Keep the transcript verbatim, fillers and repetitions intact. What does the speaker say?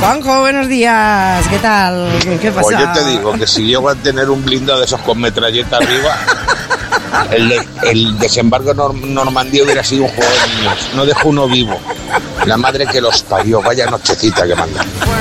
Juanjo, buenos días. ¿Qué tal? ¿Qué pasa? Pues yo te digo que si llego a tener un blindado de esos con metralleta arriba, el, de, el desembarco Norm- Normandía hubiera sido un juego de niños. No dejo uno vivo. La madre que los parió, vaya nochecita que manda.